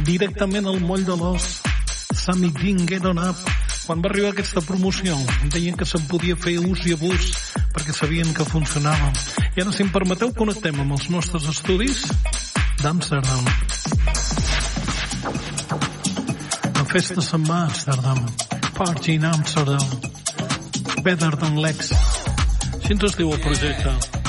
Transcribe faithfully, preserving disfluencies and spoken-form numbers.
directament al moll de l'os. Sami Ding Get On Up. Quan va arribar aquesta promoció, deien que se'n podia fer ús i abús perquè sabien que funcionava. I ara, si em permeteu, connectem amb els nostres estudis d'Amsterdam. La festa se'n va a Amsterdam. Party in Amsterdam. Better than Lex. Així ens es diu el projecte.